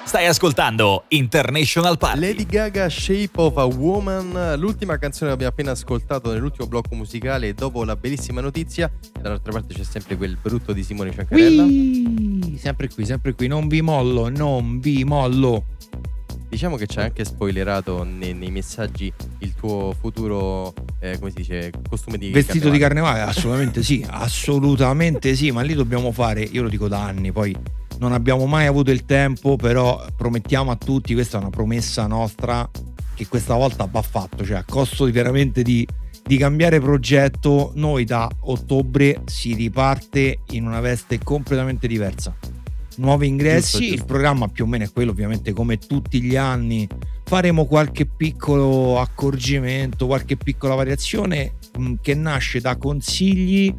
Stai ascoltando International Party. Lady Gaga, Shape of a Woman, l'ultima canzone che abbiamo appena ascoltato nell'ultimo blocco musicale dopo la bellissima notizia. Dall'altra parte c'è sempre quel brutto di Simone Ciancarella. Sempre qui, non vi mollo. Diciamo che c'è anche spoilerato nei messaggi il tuo futuro, come si dice, costume di vestito di carnevale. Assolutamente sì, ma lì dobbiamo fare, io lo dico da anni, poi non abbiamo mai avuto il tempo, però promettiamo a tutti, questa è una promessa nostra, che questa volta va fatto, cioè a costo veramente di cambiare progetto, noi da ottobre si riparte in una veste completamente diversa. Nuovi ingressi, giusto. Il programma più o meno è quello, ovviamente come tutti gli anni. Faremo qualche piccolo accorgimento, qualche piccola variazione che nasce da consigli,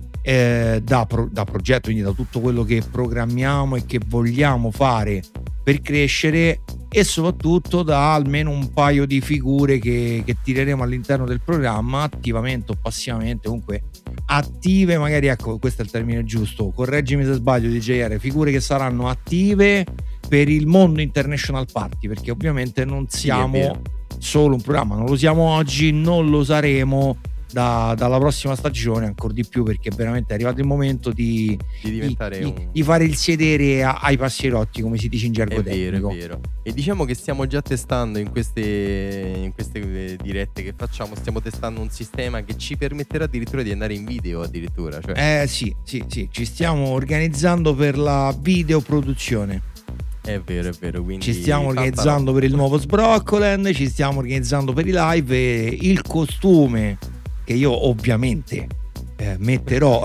da progetto, quindi da tutto quello che programmiamo e che vogliamo fare per crescere, e soprattutto da almeno un paio di figure che tireremo all'interno del programma, attivamente o passivamente, comunque attive, magari, ecco, questo è il termine giusto, correggimi se sbaglio DJR, figure che saranno attive per il mondo International Party, perché ovviamente non siamo solo un programma, non lo siamo oggi, non lo saremo dalla prossima stagione ancora di più, perché veramente è arrivato il momento di diventare di fare il sedere ai passierotti, come si dice in gergo tecnico. È vero. E diciamo che stiamo già testando in queste dirette che facciamo, stiamo testando un sistema che ci permetterà addirittura di andare in video addirittura, cioè. Sì, ci stiamo organizzando per la videoproduzione. È vero, quindi ci stiamo organizzando per il nuovo Sbroccoland, ci stiamo organizzando per i live, e il costume che io ovviamente metterò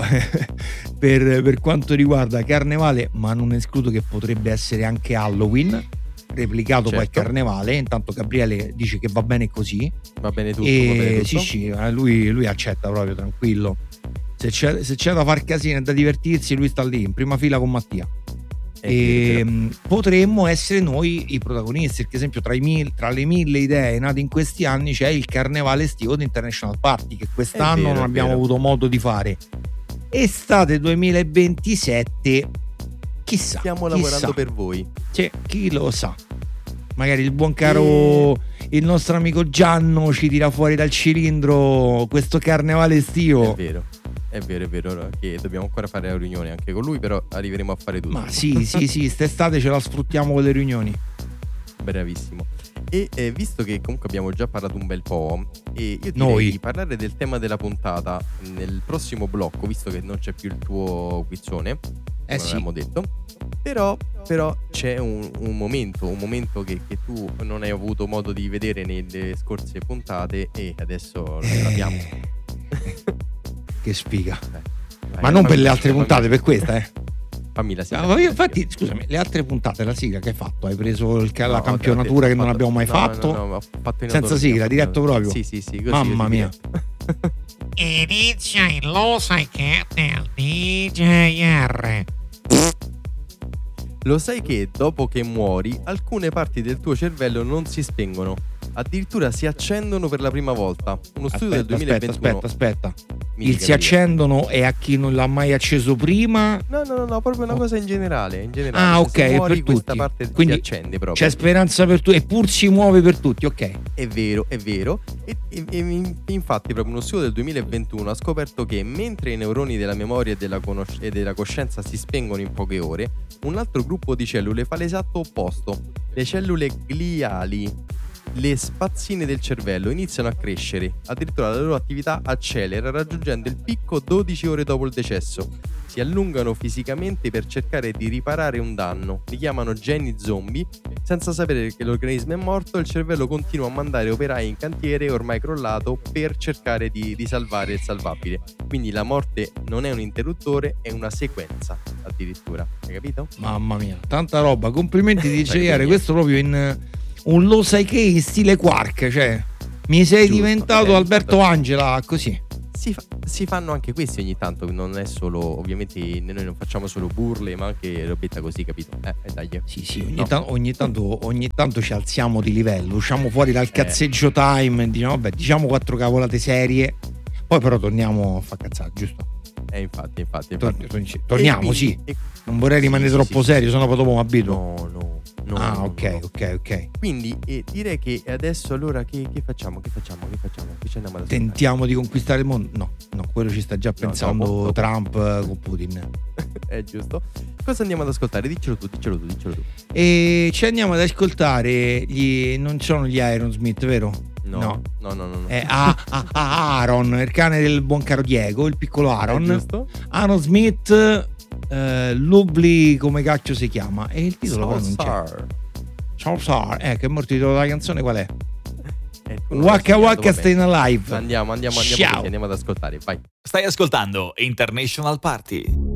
per quanto riguarda Carnevale, ma non escludo che potrebbe essere anche Halloween replicato, certo. Poi Carnevale, intanto Gabriele dice che va bene così, va bene tutto. Sì, lui accetta proprio tranquillo, se c'è da far casino e da divertirsi, lui sta lì in prima fila con Mattia. E potremmo essere noi i protagonisti, perché esempio tra le 1000 idee nate in questi anni c'è il carnevale estivo di International Party, che quest'anno non abbiamo avuto modo di fare. Estate 2027, chissà, stiamo lavorando per voi, cioè, chi lo sa, magari il buon caro il nostro amico Gianno ci tira fuori dal cilindro questo carnevale estivo. È vero che dobbiamo ancora fare la riunione anche con lui, però arriveremo a fare tutto. Ma sì, st'estate ce la sfruttiamo con le riunioni. Bravissimo. E visto che comunque abbiamo già parlato un bel po', e io direi di parlare del tema della puntata nel prossimo blocco, visto che non c'è più il tuo quizzone, come abbiamo detto. Però c'è un momento che tu non hai avuto modo di vedere nelle scorse puntate, e adesso lo abbiamo. Che sfiga. Ma non per le altre puntate, per questa, Fammi la sigla. Infatti, scusami, le altre puntate, la sigla che hai fatto? Hai preso la campionatura che non abbiamo mai fatto? No, ho fatto senza sigla, diretto proprio. Sì, così. Mamma mia. Inizia il Lo sai che del DJR. Lo sai che dopo che muori alcune parti del tuo cervello non si spengono, addirittura si accendono per la prima volta. Uno studio del 2021. Aspetta. Si accendono è a chi non l'ha mai acceso prima? No, proprio una cosa in generale. Ah, ok, se muori, per questa tutti. parte Quindi si accende proprio. C'è speranza per tutti, eppur si muove per tutti, ok. È vero. E infatti proprio uno studio del 2021 ha scoperto che mentre i neuroni della memoria e della coscienza si spengono in poche ore, un altro gruppo di cellule fa l'esatto opposto. Le cellule gliali, le spazzine del cervello, iniziano a crescere, addirittura la loro attività accelera raggiungendo il picco 12 ore dopo il decesso. Si allungano fisicamente per cercare di riparare un danno, li chiamano geni zombie. Senza sapere che l'organismo è morto, il cervello continua a mandare operai in cantiere ormai crollato per cercare di salvare il salvabile. Quindi la morte non è un interruttore, è una sequenza addirittura, hai capito? Mamma mia, tanta roba, complimenti di JR, questo proprio in un lo sai che in stile Quark, cioè mi sei diventato Alberto Angela, così. Si fanno anche questi ogni tanto, non è solo, ovviamente noi non facciamo solo burle, ma anche robetta così, capito? Dai. Sì, ogni tanto ci alziamo di livello, usciamo fuori dal cazzeggio time e diciamo vabbè, diciamo 4 cavolate serie, poi però torniamo a far cazzare, giusto? Infatti. Torniamo, sì. Non vorrei rimanere troppo serio, sennò poi dopo mi abituo. No, Ah, no, ok, no. ok. Quindi direi che adesso allora che facciamo? Che ci andiamo ad ascoltare? Tentiamo di conquistare il mondo? No, quello ci sta già pensando dopo. Trump con Putin. È giusto. Cosa andiamo ad ascoltare? Diccelo tu. E ci andiamo ad ascoltare non sono gli Aerosmith, vero? No. È Aaron, il cane del buon caro Diego, il piccolo È Aaron. giusto? Aerosmith, Lovely, come cacchio si chiama? E il titolo poi non c'è. Soulstar. Che è morto il titolo della canzone, qual è? Tu non Waka l'hai Waka studiato, Stayin' vabbè. Alive. Andiamo Ciao. così, andiamo ad ascoltare, vai. Stai ascoltando International Party.